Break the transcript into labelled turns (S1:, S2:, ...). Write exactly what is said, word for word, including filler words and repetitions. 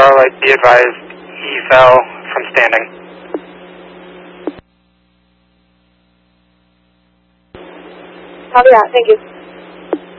S1: Starlight, be advised, he fell from standing.
S2: Copy that, thank you.